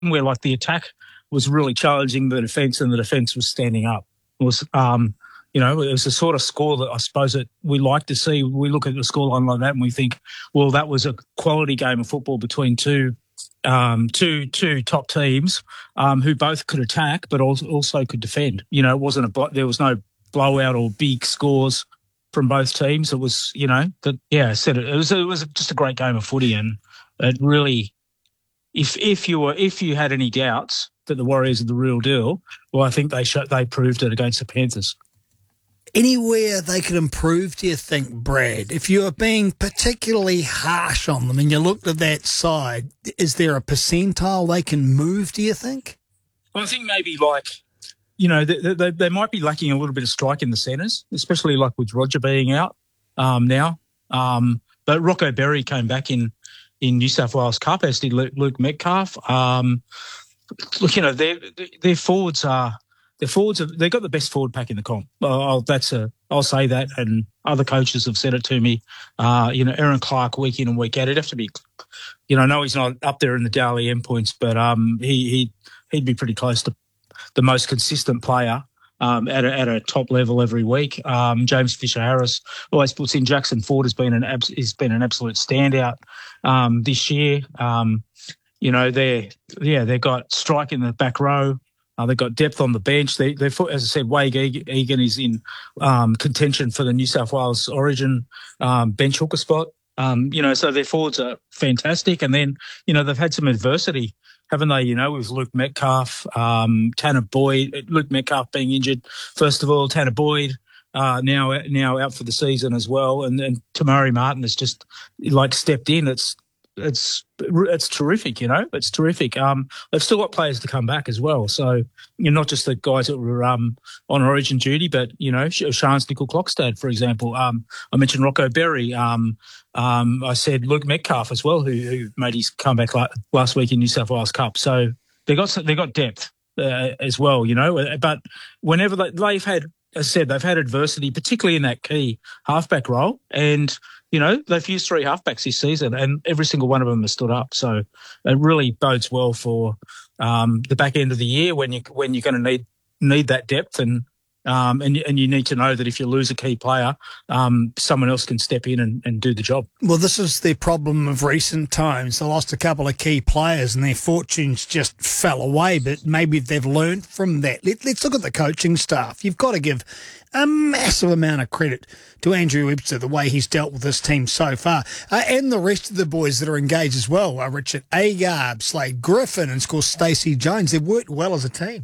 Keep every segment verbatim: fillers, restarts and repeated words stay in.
where like the attack was really challenging the defence and the defence was standing up. It was, um, you know, it was a sort of score that I suppose that we like to see. We look at the scoreline like that and we think, well, that was a quality game of football between two, um, two, two top teams um, who both could attack but also, also could defend. You know, it wasn't a there was no blowout or big scores from both teams. It was, you know, that yeah, I said it. It was it was just a great game of footy, and it really. If if you were if you had any doubts that the Warriors are the real deal, well, I think they showed, they proved it against the Panthers. Anywhere they could improve, do you think, Brad? If you were being particularly harsh on them and you looked at that side, is there a percentile they can move, do you think? Well, I think maybe like, you know, they, they, they might be lacking a little bit of strike in the centres, especially like with Roger being out um, now. Um, but Rocco Berry came back in in New South Wales Cup, as did Luke Metcalf. Um, look, you know, their their forwards are their forwards. Are, they've got the best forward pack in the comp. I'll, that's a I'll say that, and other coaches have said it to me. Uh, you know, Aaron Clark week in and week out. It'd have to be, you know, I know he's not up there in the Dally M points, but um, he he he'd be pretty close to the most consistent player. Um, at a, at a top level every week. Um, James Fisher-Harris always puts in. Jackson Ford has been an abs- has been an absolute standout um, this year. Um, you know, they yeah they've got strike in the back row. Uh, they've got depth on the bench. They they as I said, Wade Egan is in um, contention for the New South Wales Origin um, bench hooker spot. Um, you know, so their forwards are fantastic, and then you know they've had some adversity, haven't they? You know, with Luke Metcalf, um, Tanner Boyd, Luke Metcalf being injured, first of all, Tanner Boyd uh, now now out for the season as well, and, and Tamari Martin has just like stepped in. It's it's it's terrific, you know, it's terrific. Um, they've still got players to come back as well, so you're not just the guys that were um on Origin duty, but you know, Shans Nickel-Klokstad, for example. Um, I mentioned Rocco Berry. Um, um, I said Luke Metcalf as well, who, who made his comeback last week in New South Wales Cup. So they got they got depth uh, as well, you know. But whenever they, they've had, as I said, they've had adversity, particularly in that key halfback role, and you know, they've used three halfbacks this season and every single one of them has stood up. So it really bodes well for um, the back end of the year when, you, when you're going to need need that depth and um, and, and you need to know that if you lose a key player, um, someone else can step in and, and do the job. Well, this is the problem of recent times. They lost a couple of key players and their fortunes just fell away, but maybe they've learned from that. Let, let's look at the coaching staff. You've got to give a massive amount of credit to Andrew Webster, the way he's dealt with this team so far, uh, and the rest of the boys that are engaged as well. Uh, Richard Agarb, Slade Griffin, and of course Stacey Jones. They've worked well as a team.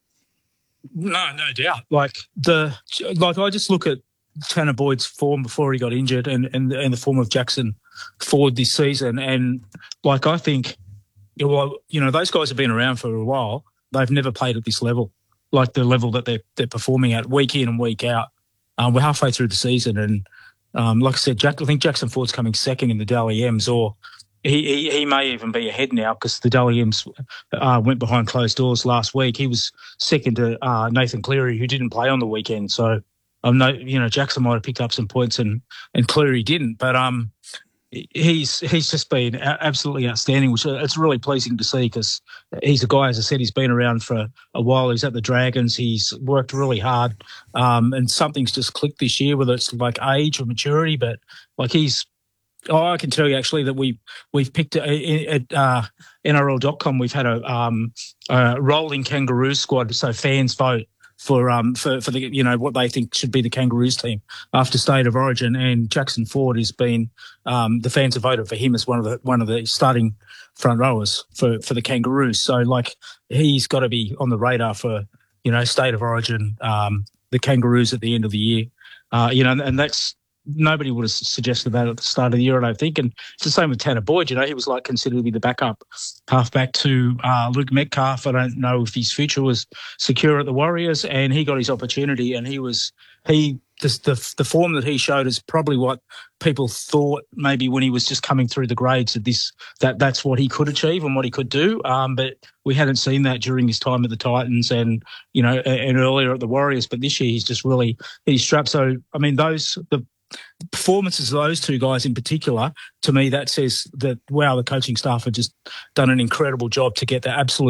No, no doubt. Like the like, I just look at Tanner Boyd's form before he got injured, and and, and the form of Jackson Ford this season, and like I think, well, you know, those guys have been around for a while. They've never played at this level, like the level that they're they're performing at week in and week out. Um, we're halfway through the season, and um, like I said, Jack, I think Jackson Ford's coming second in the Dally M's, or he, he, he may even be ahead now because the Dally M's uh, went behind closed doors last week. He was second to uh, Nathan Cleary, who didn't play on the weekend. So, um, no, you know, Jackson might have picked up some points and, and Cleary didn't. But um, he's he's just been absolutely outstanding, which it's really pleasing to see because he's a guy, as I said, he's been around for a while. He's at the Dragons. He's worked really hard, um, and something's just clicked this year, whether it's like age or maturity. But like he's, oh, I can tell you actually that we we've picked at uh, N R L dot com. We've had a, um, a rolling Kangaroos squad, so fans vote for um for, for the you know what they think should be the Kangaroos team after State of Origin, and Jackson Ford has been um the fans have voted for him as one of the one of the starting front rowers for for the Kangaroos. So like he's got to be on the radar for you know State of Origin, um the Kangaroos at the end of the year, uh you know, and that's. Nobody would have suggested that at the start of the year, I don't think. And it's the same with Tanner Boyd. You know, he was like considered to be the backup halfback to uh, Luke Metcalf. I don't know if his future was secure at the Warriors, and he got his opportunity. And he was he the the, the form that he showed is probably what people thought maybe when he was just coming through the grades that this that that's what he could achieve and what he could do. Um, but we hadn't seen that during his time at the Titans and you know and earlier at the Warriors. But this year he's just really he's strapped. So I mean those the performances of those two guys in particular, to me, that says that, wow, the coaching staff have just done an incredible job to get the absolute